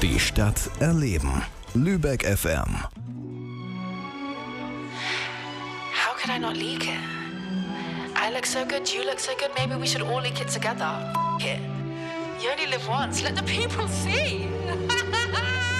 Die Stadt erleben. Lübeck FM. How could I not leak it? I look so good, you look so good, maybe we should all leak it together. F it. You only live once, let the people see.